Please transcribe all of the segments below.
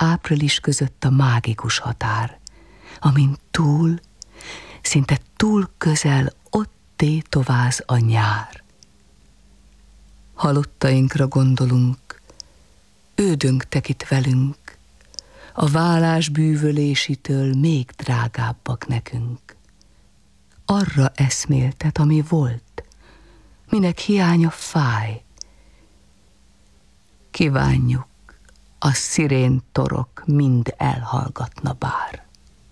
április között a mágikus határ, amin túl, szinte túl közel ott tétováz a nyár. Halottainkra gondolunk, ődöngtek itt velünk, a válás bűvölésitől még drágábbak nekünk. Arra eszméltet, ami volt, minek hiánya fáj. Kívánjuk, a szirén torok mind elhallgatna bár.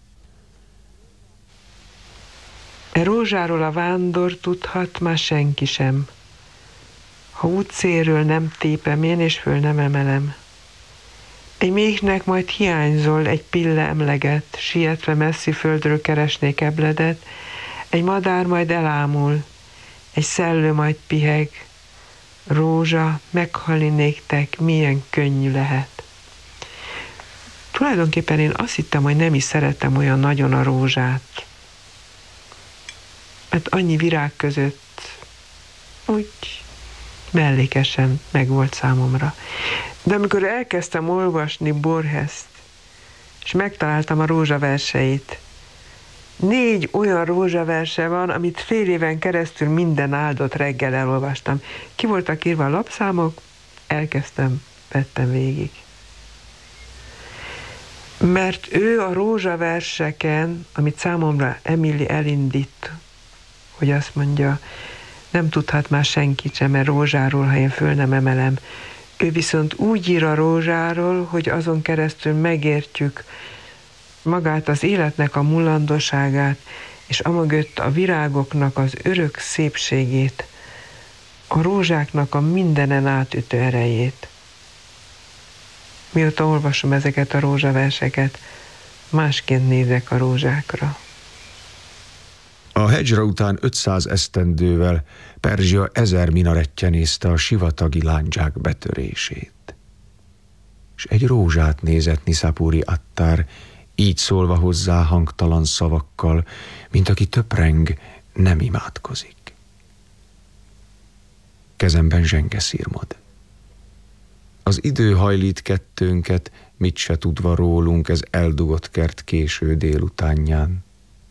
E rózsáról a vándor tudhat már senki sem, ha útszélről nem tépem én, és föl nem emelem. Egy méhnek majd hiányzol, egy pille emleget, sietve messzi földről keresnék ebledet, egy madár majd elámul, egy szellő majd piheg, rózsa, meghalni néktek, milyen könnyű lehet. Tulajdonképpen én azt hittem, hogy nem is szeretem olyan nagyon a rózsát. Mert annyi virág között úgy mellékesen megvolt számomra. De amikor elkezdtem olvasni Borgest, és megtaláltam a rózsaverseit, 4 olyan rózsaverse van, amit fél éven keresztül minden áldott reggel elolvastam. Ki voltak írva a lapszámok, elkezdtem, vettem végig. Mert ő a rózsaverseken, amit számomra Emily elindít, hogy azt mondja, nem tudhat már senkit sem, mert rózsáról, ha én föl nem emelem. Ő viszont úgy ír a rózsáról, hogy azon keresztül megértjük magát az életnek a mulandóságát, és amögött a virágoknak az örök szépségét, a rózsáknak a mindenen átütő erejét. Mióta olvasom ezeket a rózsaverseket, másként nézek a rózsákra. A Hedzsra után 500 esztendővel Perzsia 1000 minarettje nézte a sivatagi lándzsák betörését. És egy rózsát nézett Niszapúri Attár, így szólva hozzá hangtalan szavakkal, mint aki töpreng, nem imádkozik. Kezemben zsenge szirmod. Az idő hajlít kettőnket, mit se tudva rólunk ez eldugott kert késő délutánján.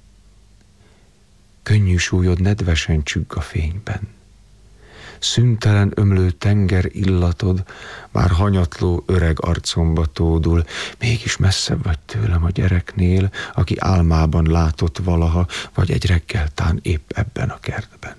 Könnyű súlyod nedvesen csügg a fényben. Szüntelen ömlő tenger illatod már hanyatló öreg arcomba tódul, mégis messzebb vagy tőlem a gyereknél, aki álmában látott valaha, vagy egy reggeltán épp ebben a kertben.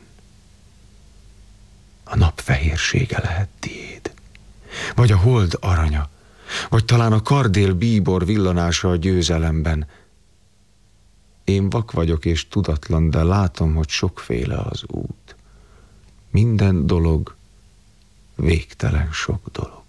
A nap fehérsége lehet tiéd, vagy a hold aranya, vagy talán a kardél bíbor villanása a győzelemben. Én vak vagyok és tudatlan, de látom, hogy sokféle az út. Minden dolog, végtelen sok dolog.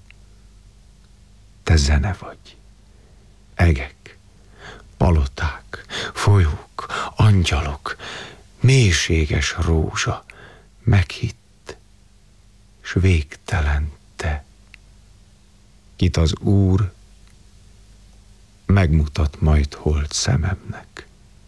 Te zene vagy, egek, paloták, folyók, angyalok, mélységes rózsa, meghitt, s végtelen te. Kit az Úr megmutat majd holt szememnek.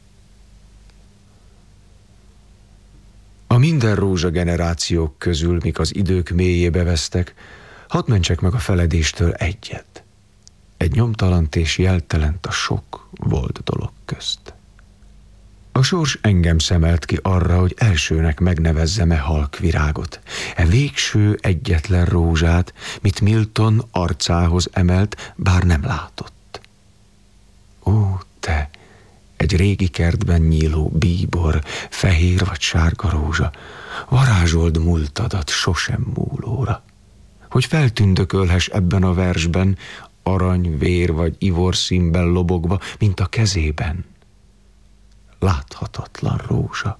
A minden rózsa generációk közül, mik az idők mélyébe vesztek, hadd mentsek meg a feledéstől egyet. Egy nyomtalant és jeltelent a sok volt dolog közt. A sors engem szemelt ki arra, hogy elsőnek megnevezzem-e halk virágot, e végső egyetlen rózsát, mit Milton arcához emelt, bár nem látott. Ó, te, egy régi kertben nyíló bíbor, fehér vagy sárga rózsa, varázsold múltadat sosem múlóra. Hogy feltündökölhess ebben a versben, arany, vér vagy ivor színben lobogva, mint a kezében. Láthatatlan rózsa.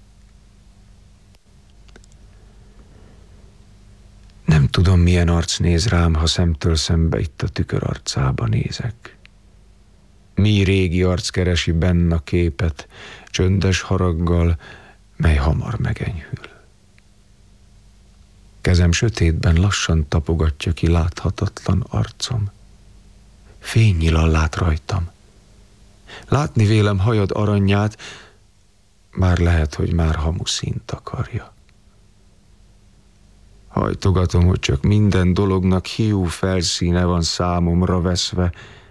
Nem tudom, milyen arc néz rám, ha szemtől szembe itt a tükör arcába nézek. Mi régi arc keresi benn a képet, csöndes haraggal, mely hamar megenyhül. Kezem sötétben lassan tapogatja ki láthatatlan arcom. Fénynyilal lát rajtam. Látni vélem hajad aranyját, már lehet, hogy már hamu színt akarja. Hajtogatom, hogy csak minden dolognak hiú felszíne van számomra veszve,